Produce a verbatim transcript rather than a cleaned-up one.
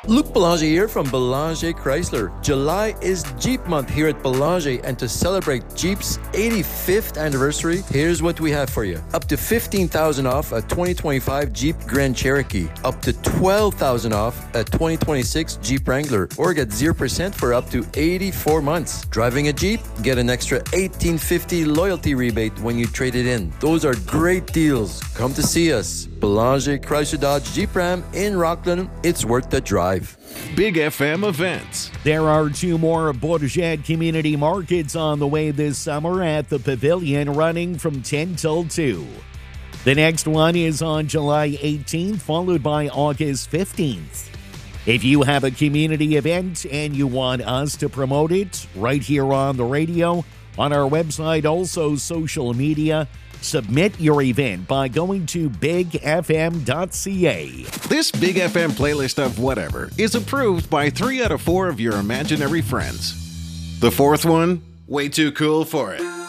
Luc Belanger here from Belanger Chrysler. July is Jeep month here at Belanger, and to celebrate Jeep's eighty-fifth anniversary, here's what we have for you. Up to fifteen thousand dollars off a twenty twenty-five Jeep Grand Cherokee. Up to twelve thousand dollars off a twenty twenty-six Jeep Wrangler. Or get zero percent for up to eighty-four months. Driving a Jeep? Get an extra eighteen fifty loyalty rebate when you trade it in. Those are great deals. Come to see us. Belanger Chrysler Dodge Jeep Ram in Rockland. It's worth the drive. Big F M events. There are two more Bourget community markets on the way this summer at the Pavilion, running from ten till two. The next one is on July eighteenth, followed by August fifteenth. If you have a community event and you want us to promote it right here on the radio, on our website, also social media, submit your event by going to big f m dot c a. This Big F M playlist of whatever is approved by three out of four of your imaginary friends. The fourth one, way too cool for it.